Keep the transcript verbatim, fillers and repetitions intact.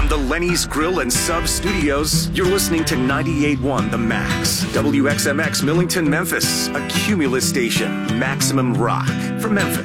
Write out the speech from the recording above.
From the Lenny's Grill and Sub Studios, you're listening to ninety-eight point one The Max. W X M X Millington, Memphis, a Cumulus station. Maximum rock for Memphis.